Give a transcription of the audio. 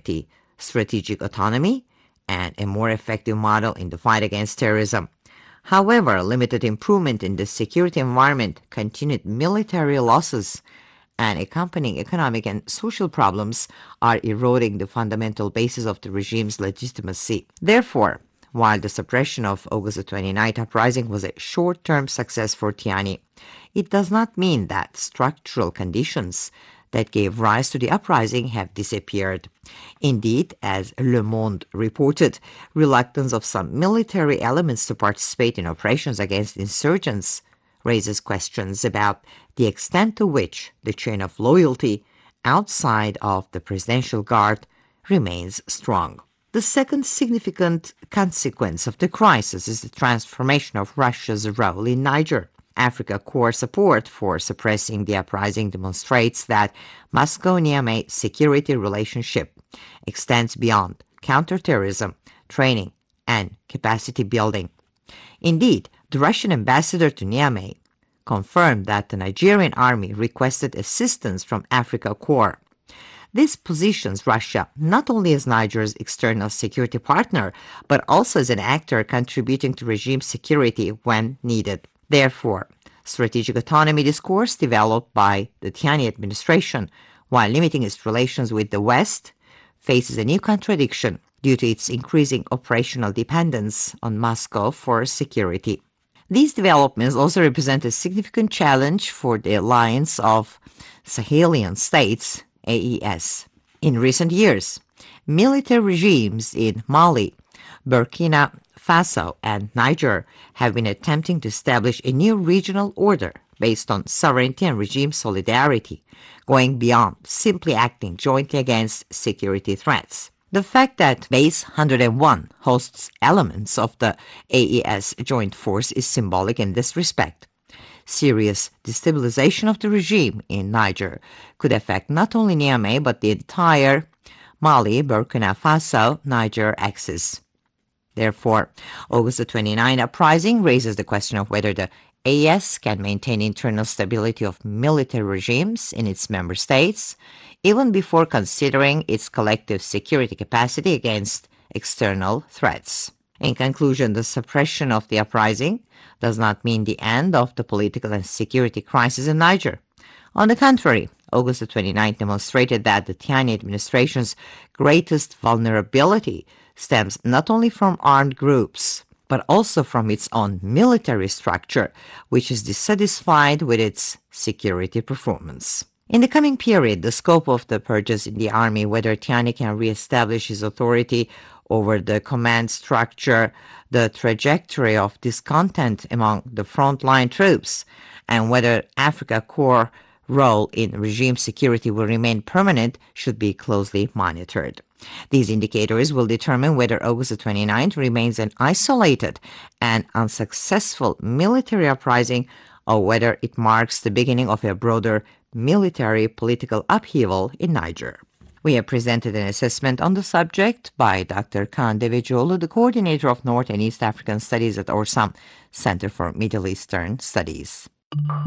safety, strategic autonomy, and a more effective model in the fight against terrorism. However, limited improvement in the security environment, continued military losses, and accompanying economic and social problems are eroding the fundamental basis of the regime's legitimacy. Therefore, while the suppression of August 29th uprising was a short-term success for Tiani, it does not mean that structural conditions that gave rise to the uprising have disappeared. Indeed, as Le Monde reported, reluctance of some military elements to participate in operations against insurgents raises questions about the extent to which the chain of loyalty outside of the Presidential Guard remains strong. The second significant consequence of the crisis is the transformation of Russia's role in Niger. Africa Corps' support for suppressing the uprising demonstrates that Moscow-Niamey security relationship extends beyond counterterrorism, training, and capacity building. Indeed, the Russian ambassador to Niamey confirmed that the Nigerian army requested assistance from Africa Corps. This positions Russia not only as Niger's external security partner, but also as an actor contributing to regime security when needed. Therefore, strategic autonomy discourse developed by the Tiani administration, while limiting its relations with the West, faces a new contradiction due to its increasing operational dependence on Moscow for security. These developments also represent a significant challenge for the alliance of Sahelian states, AES. In recent years, military regimes in Mali, Burkina Faso, and Niger have been attempting to establish a new regional order based on sovereignty and regime solidarity, going beyond simply acting jointly against security threats. The fact that Base 101 hosts elements of the AES joint force is symbolic in this respect. Serious destabilization of the regime in Niger could affect not only Niamey but the entire Mali, Burkina Faso, Niger axis. Therefore, August 29 uprising raises the question of whether the AES can maintain internal stability of military regimes in its member states, even before considering its collective security capacity against external threats. In conclusion, the suppression of the uprising does not mean the end of the political and security crisis in Niger. On the contrary, August 29 demonstrated that the Tiani administration's greatest vulnerability stems not only from armed groups, but also from its own military structure, which is dissatisfied with its security performance. In the coming period, the scope of the purges in the army, whether Tiani can re-establish his authority over the command structure, the trajectory of discontent among the frontline troops, and whether Africa Corps' role in regime security will remain permanent should be closely monitored. These indicators will determine whether August 29th remains an isolated and unsuccessful military uprising or whether it marks the beginning of a broader military political upheaval in Niger. We have presented an assessment on the subject by Dr. Kaan Devecioğlu, the coordinator of North and East African Studies at Orsam Center for Middle Eastern Studies.